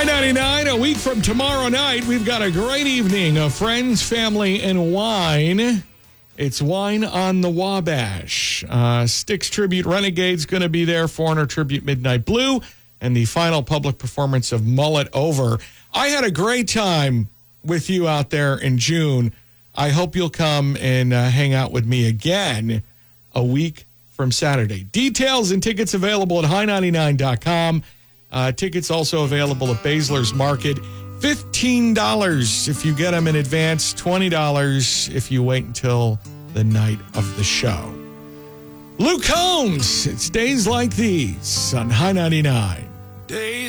High 99, a week from tomorrow night, we've got a great evening of friends, family, and wine. It's Wine on the Wabash. Styx Tribute Renegade's going to be there, Foreigner Tribute Midnight Blue, and the final public performance of Mullet Over. I had a great time with you out there in June. I hope you'll come and hang out with me again a week from Saturday. Details and tickets available at high99.com. Tickets also available at Baszler's Market. $15 if you get them in advance, $20 if you wait until the night of the show. Luke Combs, it's Days Like These on High 99. Days